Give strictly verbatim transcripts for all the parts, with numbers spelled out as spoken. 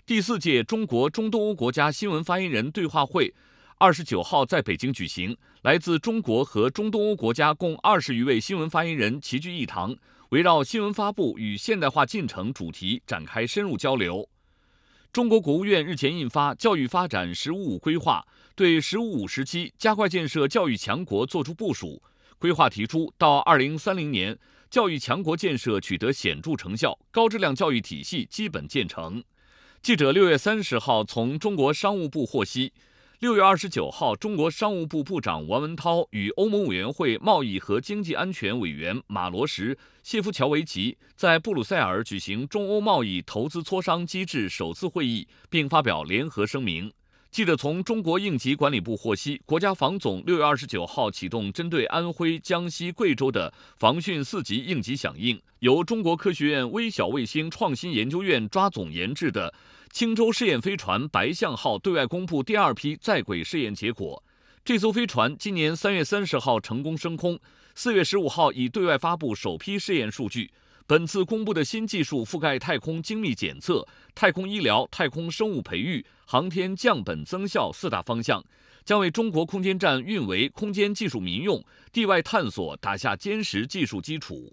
第四届中国中东欧国家新闻发言人对话会二十九号在北京举行，来自中国和中东欧国家共二十余位新闻发言人齐聚一堂，围绕新闻发布与现代化进程主题展开深入交流。中国国务院日前印发《教育发展“十五五”规划》，对“十五五”时期加快建设教育强国作出部署。规划提出，到二零三零年，教育强国建设取得显著成效，高质量教育体系基本建成。记者六月三十号从中国商务部获悉，六月二十九号，中国商务部部长王文涛与欧盟委员会贸易和经济安全委员马罗什、谢夫乔维奇在布鲁塞尔举行中欧贸易投资磋商机制首次会议，并发表联合声明。记者从中国应急管理部获悉，国家防总六月二十九号启动针对安徽、江西、贵州的防汛四级应急响应，由中国科学院微小卫星创新研究院抓总研制的青州试验飞船白象号对外公布第二批在轨试验结果。这艘飞船今年三月三十号成功升空，四月十五号已对外发布首批试验数据。本次公布的新技术覆盖太空精密检测、太空医疗、太空生物培育、航天降本增效四大方向，将为中国空间站运维、空间技术民用、地外探索打下坚实技术基础。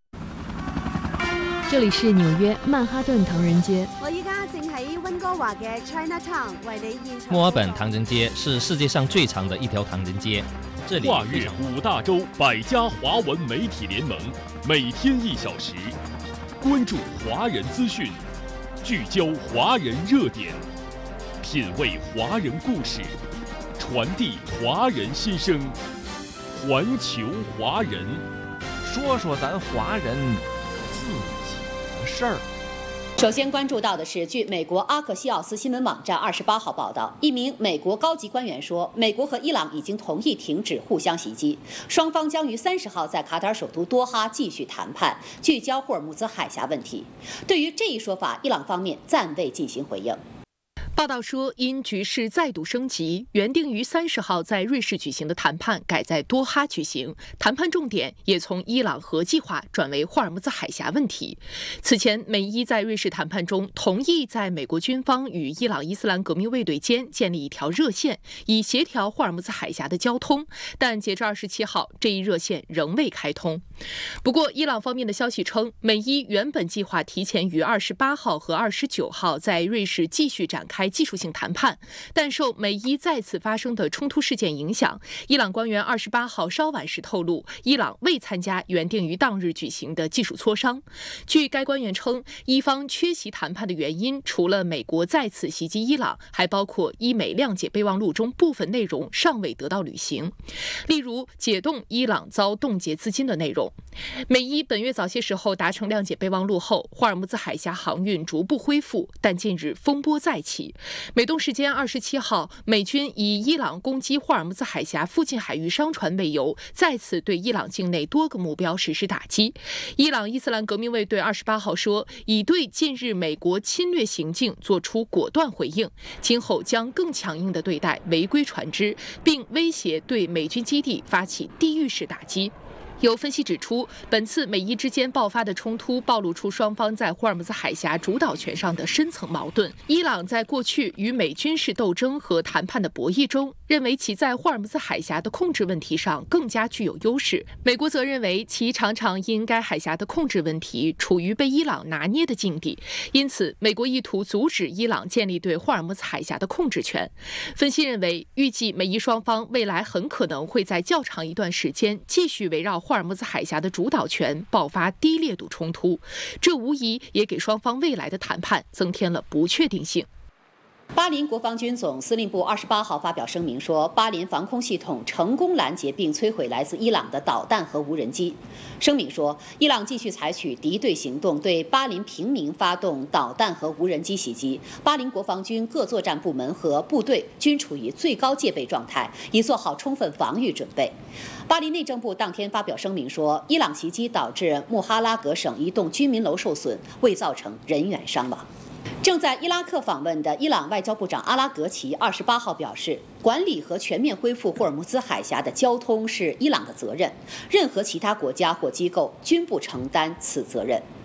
这里是纽约曼哈顿唐人街。 我依家正喺温哥華嘅 Chinatown 為你現場。 墨爾本唐人街是世界上最长的一条唐人街。这里跨越五大洲百家华文媒体联盟，每天一小时，关注华人资讯，聚焦华人热点，品味华人故事，传递华人心声。环球华人， 说说咱华人自己的事儿。 首先关注到的是，据美国阿克西奥斯新闻网站二十八号报道，一名美国高级官员说，美国和伊朗已经同意停止互相袭击，双方将于三十号在卡塔尔首都多哈继续谈判，聚焦霍尔木兹海峡问题。对于这一说法，伊朗方面暂未进行回应。 报道说，因局势再度升级，原定于三十号在瑞士举行的谈判改在多哈举行，谈判重点也从伊朗核计划转为霍尔木兹海峡问题。此前，美伊在瑞士谈判中同意在美国军方与伊朗伊斯兰革命卫队间建立一条热线，以协调霍尔木兹海峡的交通，但截至二十七号，这一热线仍未开通。不过，伊朗方面的消息称，美伊原本计划提前于二十八号和二十九号在瑞士继续展开技术性谈判，但受美伊再次发生的冲突事件影响，伊朗官员二十八号稍晚时透露，伊朗未参加原定于当日举行的技术磋商。据该官员称，伊方缺席谈判的原因，除了美国再次袭击伊朗，还包括伊美谅解备忘录中部分内容尚未得到履行，例如解冻伊朗遭冻结资金的内容。美伊本月早些时候达成谅解备忘录后，霍尔木兹海峡航运逐步恢复，但近日风波再起。美东时间二十七号，美军以伊朗攻击霍尔木兹海峡附近海域商船为由，再次对伊朗境内多个目标实施打击。伊朗伊斯兰革命卫队二十八号说，已对近日美国侵略行径作出果断回应，今后将更强硬地对待违规船只，并威胁对美军基地发起地狱式打击。有分析指出，本次美伊之间爆发的冲突暴露出双方在霍尔木兹海峡主导权上的深层矛盾。伊朗在过去与美军事斗争和谈判的博弈中，认为其在霍尔木兹海峡的控制问题上更加具有优势。美国则认为其常常因该海峡的控制问题处于被伊朗拿捏的境地，因此美国意图阻止伊朗建立对霍尔木兹海峡的控制权。分析认为，预计美伊双方未来很可能会在较长一段时间继续围绕霍尔木兹海峡的主导权爆发低烈度冲突，这无疑也给双方未来的谈判增添了不确定性。 巴林国防军总司令部二十八号发表声明说，巴林防空系统成功拦截并摧毁来自伊朗的导弹和无人机。声明说，伊朗继续采取敌对行动，对巴林平民发动导弹和无人机袭击。巴林国防军各作战部门和部队均处于最高戒备状态，已做好充分防御准备。巴林内政部当天发表声明说，伊朗袭击导致穆哈拉格省一栋居民楼受损，未造成人员伤亡。正在伊拉克访问的伊朗外交部长阿拉格齐二十八号表示，管理和全面恢复霍尔木兹海峡的交通是伊朗的责任，任何其他国家或机构均不承担此责任。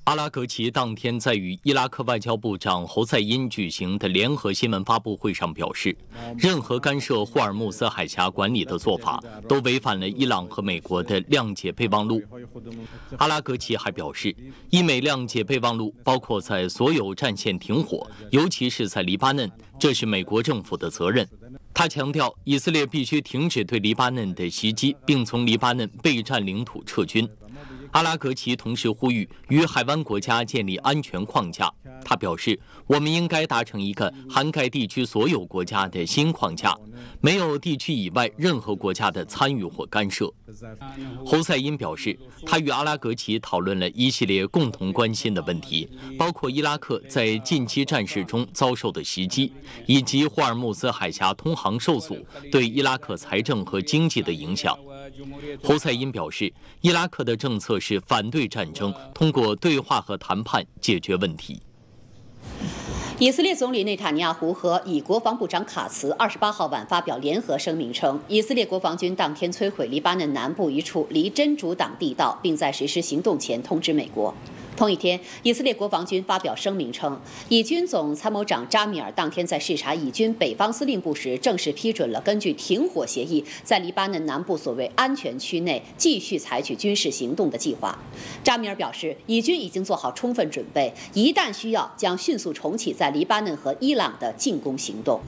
阿拉格齐当天在与伊拉克外交部长侯赛因举行的联合新闻发布会上表示，任何干涉霍尔木兹海峡管理的做法都违反了伊朗和美国的谅解备忘录。阿拉格齐还表示，伊美谅解备忘录包括在所有战线停火，尤其是在黎巴嫩，这是美国政府的责任。他强调，以色列必须停止对黎巴嫩的袭击，并从黎巴嫩被占领土撤军。阿拉格齐同时呼吁与海湾国家建立安全框架。他表示，我们应该达成一个涵盖地区所有国家的新框架，没有地区以外任何国家的参与或干涉。侯赛因表示，他与阿拉格齐讨论了一系列共同关心的问题，包括伊拉克在近期战事中遭受的袭击，以及霍尔木兹海峡通航受阻对伊拉克财政和经济的影响。侯赛因表示，伊拉克的政策是反对战争，通过对话和谈判解决问题。 以色列总理内塔尼亚胡和以国防部长卡茨二十八号晚发表联合声明称，以色列国防军当天摧毁黎巴嫩南部一处离真主党地道，并在实施行动前通知美国。同一天，以色列国防军发表声明称，以军总参谋长扎米尔当天在视察以军北方司令部时，正式批准了根据停火协议，在黎巴嫩南部所谓安全区内继续采取军事行动的计划。扎米尔表示，以军已经做好充分准备，一旦需要，将迅速重启在黎巴嫩和伊朗的进攻行动。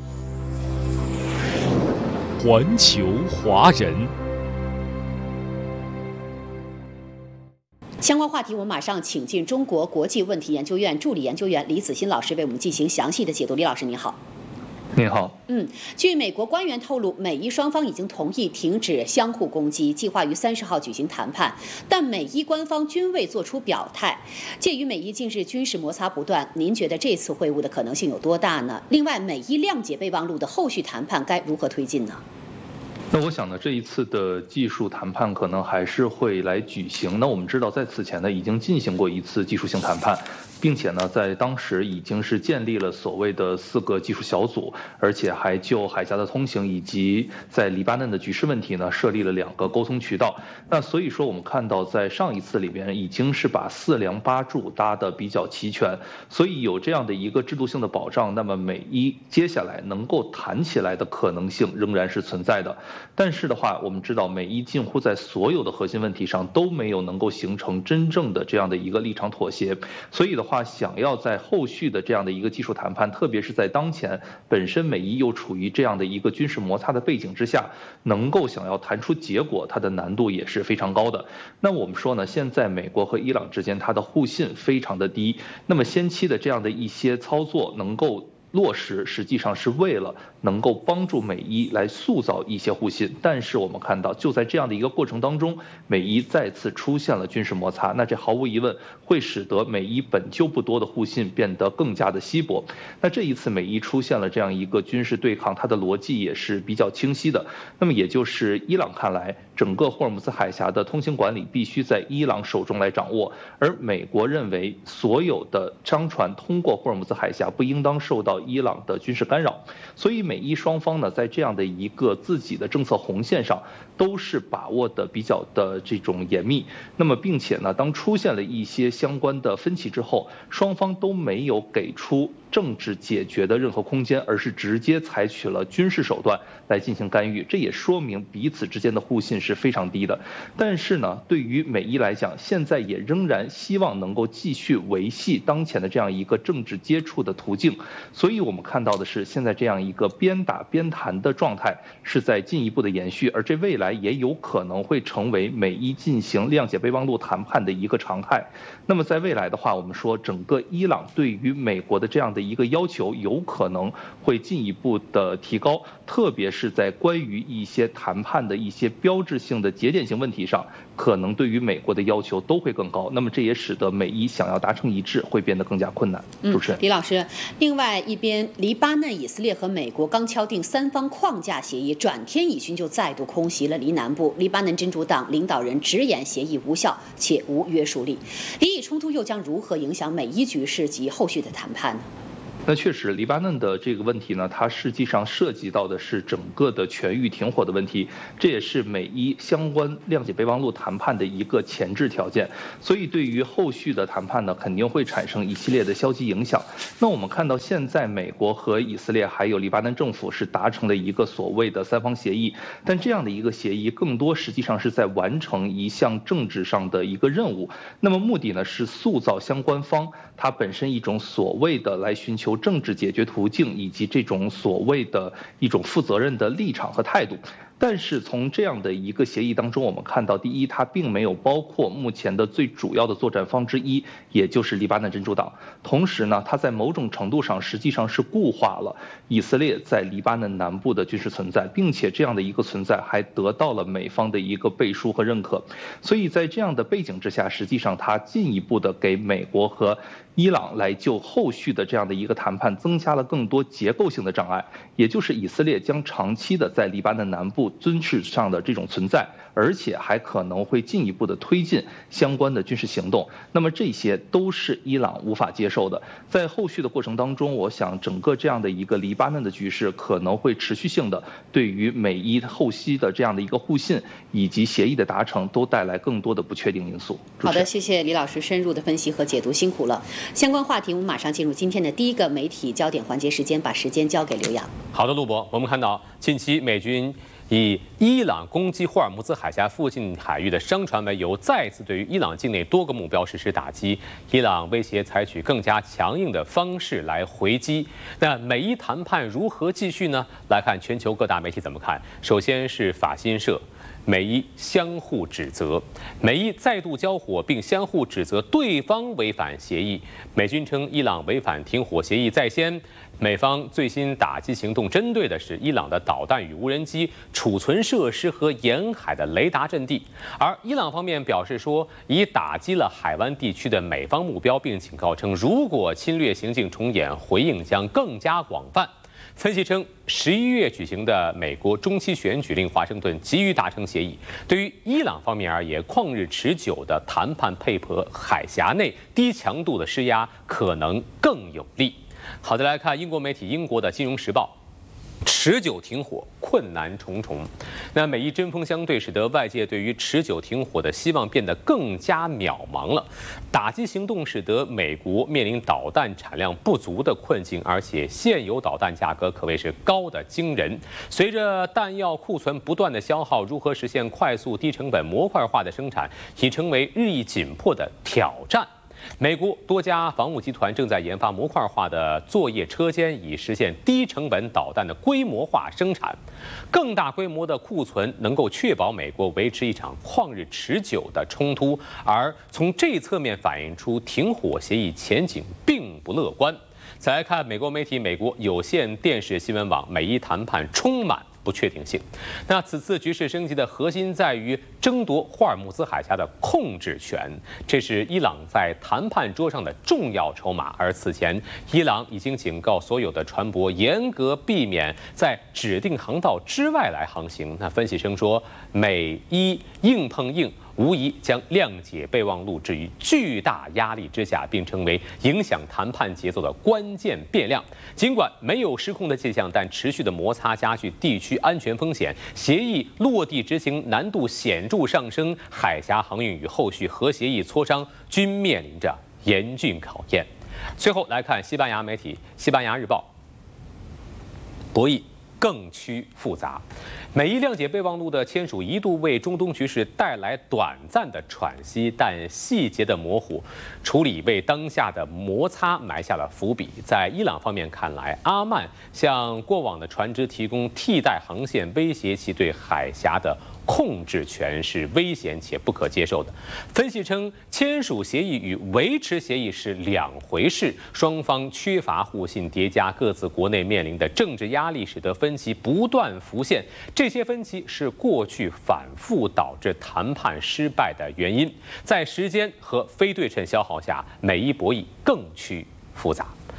环球华人。 相关话题，我们马上请进中国国际问题研究院助理研究员李子欣老师为我们进行详细的解读。李老师，您好。 你好。 嗯，据美国官员透露，美伊双方已经同意停止相互攻击，计划于三十号举行谈判，但美伊官方均未做出表态。鉴于美伊近日军事摩擦不断，您觉得这次会晤的可能性有多大呢？另外，美伊谅解备忘录的后续谈判该如何推进呢？ 那我想呢，这一次的技术谈判可能还是会来举行。那我们知道，在此前呢，已经进行过一次技术性谈判，并且呢，在当时已经是建立了所谓的四个技术小组，而且还就海峡的通行以及在黎巴嫩的局势问题呢，设立了两个沟通渠道。那所以说，我们看到在上一次里边已经是把四梁八柱搭得比较齐全，所以有这样的一个制度性的保障，那么美伊接下来能够谈起来的可能性仍然是存在的。但是的话，我们知道美伊近乎在所有的核心问题上都没有能够形成真正的这样的一个立场妥协，所以的话，想要在后续的这样的一个技术谈判，特别是在当前本身美伊又处于这样的一个军事摩擦的背景之下，能够想要谈出结果，它的难度也是非常高的。那我们说呢，现在美国和伊朗之间它的互信非常的低，那么先期的这样的一些操作能够落实，实际上是为了能够帮助美伊来塑造一些互信。但是我们看到，就在这样的一个过程当中，美伊再次出现了军事摩擦，那这毫无疑问会使得美伊本就不多的互信变得更加的稀薄。那这一次美伊出现了这样一个军事对抗，它的逻辑也是比较清晰的。那么也就是伊朗看来，整个霍尔木兹海峡的通行管理必须在伊朗手中来掌握，而美国认为所有的商船通过霍尔木兹海峡不应当受到伊朗的军事干扰，所以美伊双方呢，在这样的一个自己的政策红线上，都是把握的比较的这种严密。那么，并且呢，当出现了一些相关的分歧之后，双方都没有给出政治解决的任何空间，而是直接采取了军事手段来进行干预。这也说明彼此之间的互信是非常低的。但是呢，对于美伊来讲，现在也仍然希望能够继续维系当前的这样一个政治接触的途径。所以我们看到的是，现在这样一个边打边谈的状态是在进一步的延续，而这未来也有可能会成为美伊进行谅解备忘录谈判的一个常态。那么在未来的话，我们说整个伊朗对于美国的这样的一个要求有可能会进一步的提高，特别是在关于一些谈判的一些标志性的节点性问题上，可能对于美国的要求都会更高。那么这也使得美伊想要达成一致会变得更加困难。主持人、 嗯、李老师，另外一边，黎巴嫩、以色列和美国刚敲定三方框架协议，转天以军就再度空袭了黎南部。黎巴嫩真主党领导人直言协议无效且无约束力。黎以冲突又将如何影响美伊局势及后续的谈判呢？ 那确实，黎巴嫩的这个问题呢，它实际上涉及到的是整个的全域停火的问题，这也是美伊相关谅解备忘录谈判的一个前置条件。所以，对于后续的谈判呢，肯定会产生一系列的消极影响。那我们看到，现在美国和以色列还有黎巴嫩政府是达成了一个所谓的三方协议，但这样的一个协议更多实际上是在完成一项政治上的一个任务。那么目的呢，是塑造相关方它本身一种所谓的来寻求政治解决途径，以及这种所谓的一种负责任的立场和态度。但是从这样的一个协议当中，我们看到，第一，它并没有包括目前的最主要的作战方之一，也就是黎巴嫩真主党。同时呢，它在某种程度上实际上是固化了以色列在黎巴嫩南部的军事存在，并且这样的一个存在还得到了美方的一个背书和认可。所以在这样的背景之下，实际上它进一步的给美国和伊朗来就后续的这样的一个谈判增加了更多结构性的障碍，也就是以色列将长期的在黎巴嫩南部军事上的这种存在，而且还可能会进一步的推进相关的军事行动。那么这些都是伊朗无法接受的。在后续的过程当中，我想整个这样的一个黎巴嫩的局势可能会持续性的对于美伊后期的这样的一个互信以及协议的达成都带来更多的不确定因素。 好的，谢谢李老师深入的分析和解读，辛苦了。相关话题我们马上进入今天的第一个媒体焦点环节时间，把时间交给刘洋。 好的，陆博，我们看到近期美军以伊朗攻击霍尔木兹海峡附近海域的商船为由，再次对于伊朗境内多个目标实施打击。伊朗威胁采取更加强硬的方式来回击。那美伊谈判如何继续呢？来看全球各大媒体怎么看。首先是法新社。美伊相互指责，美伊再度交火，并相互指责对方违反协议。美军称伊朗违反停火协议在先。美方最新打击行动针对的是伊朗的导弹与无人机储存设施和沿海的雷达阵地，而伊朗方面表示说，已打击了海湾地区的美方目标，并警告称，如果侵略行径重演，回应将更加广泛。分析称，十一月举行的美国中期选举令华盛顿急于达成协议，对于伊朗方面而言，旷日持久的谈判配合海峡内低强度的施压可能更有利。好的，来看英国媒体英国的《金融时报》。持久停火困难重重，那美伊针锋相对，使得外界对于持久停火的希望变得更加渺茫了。打击行动使得美国面临导弹产量不足的困境，而且现有导弹价格可谓是高得惊人。随着弹药库存不断的消耗，如何实现快速、低成本、模块化的生产，已成为日益紧迫的挑战。美国多家防务集团正在研发模块化的作业车间，以实现低成本导弹的规模化生产。更大规模的库存能够确保美国维持一场旷日持久的冲突，而从这侧面反映出停火协议前景并不乐观。再来看美国媒体美国有线电视新闻网，美伊谈判充满不确定性。那此次局势升级的核心在于争夺霍尔木兹海峡的控制权，这是伊朗在谈判桌上的重要筹码。而此前，伊朗已经警告所有的船舶严格避免在指定航道之外来航行。那分析声说，美伊硬碰硬，无疑将谅解备忘录置于巨大压力之下，并成为影响谈判节奏的关键变量。尽管没有失控的迹象，但持续的摩擦加剧地区安全风险，协议落地执行难度显著上升，海峡航运与后续核协议磋商均面临着严峻考验。最后来看西班牙媒体《西班牙日报》，博弈更趋复杂。美伊谅解备忘录的签署一度为中东局势带来短暂的喘息，但细节的模糊处理为当下的摩擦埋下了伏笔。在伊朗方面看来，阿曼向过往的船只提供替代航线，威胁其对海峡的控制权是危险且不可接受的。分析称，签署协议与维持协议是两回事，双方缺乏互信，叠加各自国内面临的政治压力，使得分歧不断浮现。这些分歧是过去反复导致谈判失败的原因。在时间和非对称消耗下，美伊博弈更趋复杂。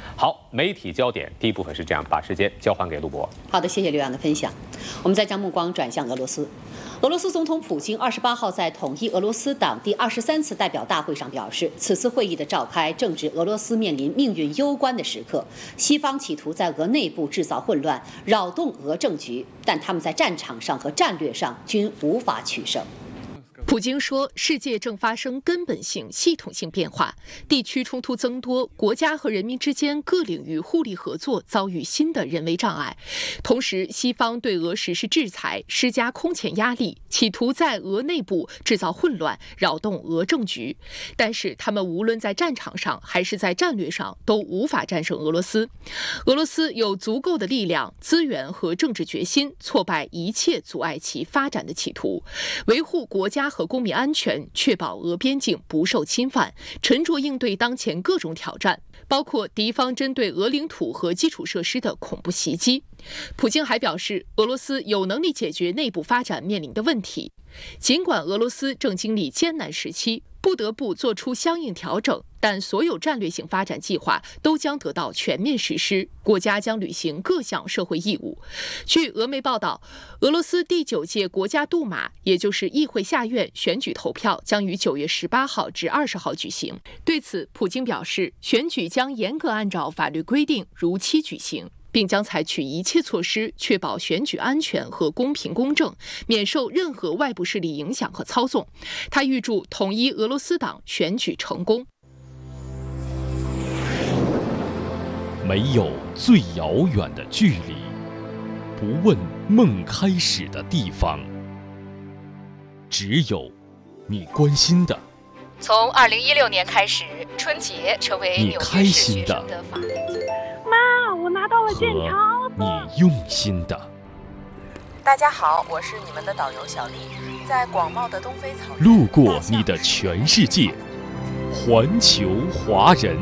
好，媒体焦点第一部分是这样，把时间交还给陆博。 好的，谢谢刘洋的分享。我们再将目光转向俄罗斯。俄罗斯总统普京二十八号在统一俄罗斯党第二十三次代表大会上表示，此次会议的召开正值俄罗斯面临命运攸关的时刻，西方企图在俄内部制造混乱，扰动俄政局，但他们在战场上和战略上均无法取胜。 普京说，世界正发生根本性、系统性变化，地区冲突增多，国家和人民之间各领域互利合作遭遇新的人为障碍。同时，西方对俄实施制裁，施加空前压力，企图在俄内部制造混乱，扰动俄政局。但是，他们无论在战场上还是在战略上都无法战胜俄罗斯。俄罗斯有足够的力量、资源和政治决心，挫败一切阻碍其发展的企图，维护国家和公民安全，确保俄边境不受侵犯，沉着应对当前各种挑战，包括敌方针对俄领土和基础设施的恐怖袭击。普京还表示，俄罗斯有能力解决内部发展面临的问题。尽管俄罗斯正经历艰难时期，不得不做出相应调整，但所有战略性发展计划都将得到全面实施，国家将履行各项社会义务。据俄媒报道，俄罗斯第九届国家杜马，也就是议会下院选举投票将于九月十八号至二十号举行。对此，普京表示，选举将严格按照法律规定如期举行，并将采取一切措施确保选举安全和公平公正，免受任何外部势力影响和操纵。他预祝统一俄罗斯党选举成功。 没有最遥远的距离，不问梦开始的地方，只有你关心的。 从二零一六年开始，春节成为你纽约市开心的学生的法定节日。 妈，我拿到了剑桥。 你用心的。 大家好，我是你们的导游小丽，在广袤的东非草原， 路过你的全世界，环球华人。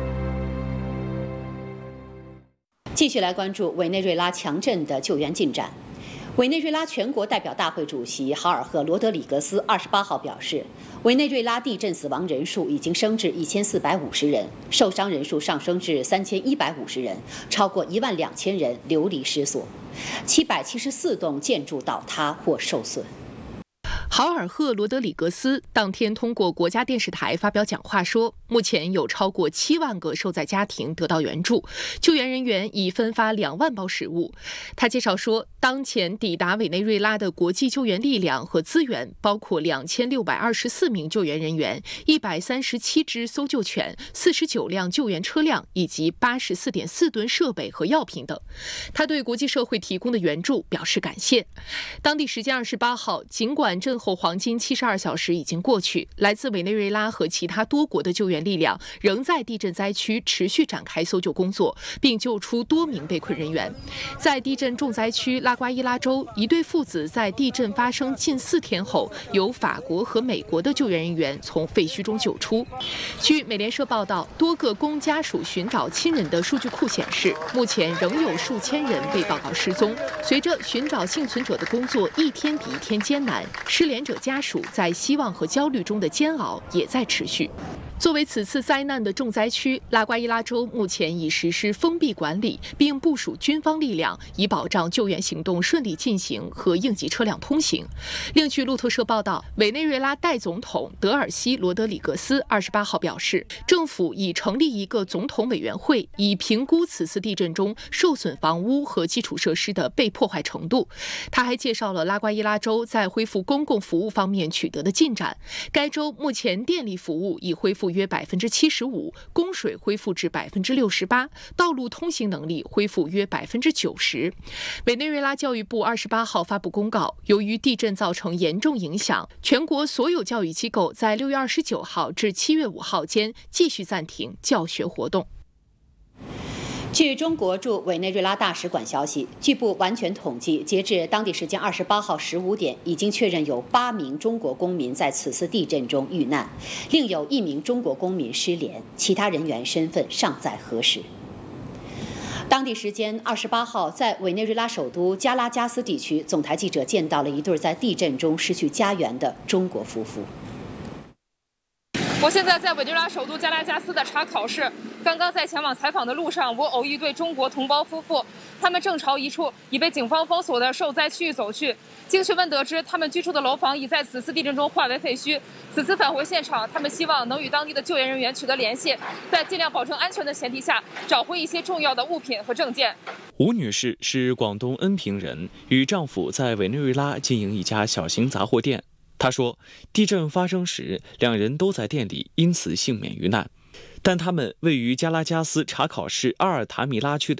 继续来关注委内瑞拉强震的救援进展。委内瑞拉全国代表大会主席豪尔赫·罗德里格斯二十八号表示，委内瑞拉地震死亡人数已经升至一千四百五十人，受伤人数上升至三千一百五十人，超过一万两千人流离失所，七百七十四栋建筑倒塌或受损。 豪尔赫·罗德里格斯当天通过国家电视台发表讲话说，目前有超过七万个受灾家庭得到援助，救援人员已分发两万包食物。他介绍说，当前抵达委内瑞拉的国际救援力量和资源包括两千六百二十四名救援人员、一百三十七只搜救犬、四十九辆救援车辆以及八十四点四吨设备和药品等。他对国际社会提供的援助表示感谢。当地时间二十八号，尽管震后黄金七十二小时已经过去，来自委内瑞拉和其他多国的救援力量仍在地震灾区持续展开搜救工作，并救出多名被困人员。在地震重灾区拉瓜伊拉州，一对父子在地震发生近四天后，由法国和美国的救援人员从废墟中救出。据美联社报道，多个供家属寻找亲人的数据库显示，目前仍有数千人被报告失踪。随着寻找幸存者的工作一天比一天艰难，失联者家属在希望和焦虑中的煎熬也在持续。作为此次灾难的重灾区，拉瓜伊拉州目前已实施封闭管理，并部署军方力量，以保障救援行动顺利进行和应急车辆通行。另据路透社报道，委内瑞拉代总统德尔西·罗德里格斯二十八号表示，政府已成立一个总统委员会，以评估此次地震中受损房屋和基础设施的被破坏程度。他还介绍了拉瓜伊拉州在恢复公共服务方面取得的进展。该州目前电力服务已恢复约百分之七十五，供水恢复至百分之六十八，道路通行能力恢复约百分之九十。委内瑞拉教育部二十八号发布公告，由于地震造成严重影响，全国所有教育机构在六月二十九号至七月五号间继续暂停教学活动。 据中国驻委内瑞拉大使馆消息，据不完全统计，截至当地时间二十八号十五点，已经确认有八名中国公民在此次地震中遇难，另有一名中国公民失联，其他人员身份尚在核实。当地时间二十八号，在委内瑞拉首都加拉加斯地区，总台记者见到了一对在地震中失去家园的中国夫妇。 我现在在委内瑞拉首都加拉加斯的查考市， 刚刚在前往采访的路上，我偶遇一对中国同胞夫妇，他们正朝一处已被警方封锁的受灾区域走去。经询问得知，他们居住的楼房已在此次地震中化为废墟。此次返回现场，他们希望能与当地的救援人员取得联系，在尽量保证安全的前提下，找回一些重要的物品和证件。 吴女士是广东恩平人，与丈夫在委内瑞拉经营一家小型杂货店。她说，地震发生时，两人都在店里，因此幸免于难。但他们位于加拉加斯查考市阿尔塔米拉区的